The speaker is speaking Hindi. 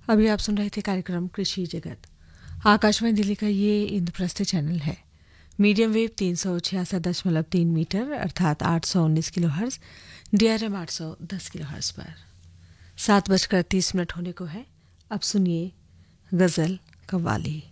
अभी आप सुन रहे थे कार्यक्रम कृषि जगत। आकाशवाणी दिल्ली का ये इंद्रप्रस्थ चैनल है। मीडियम वेव 366.3 मीटर अर्थात 819 kilo hertz, DRM 810 kilo hertz पर 7:30 होने को है। अब सुनिए गजल कव्वाली।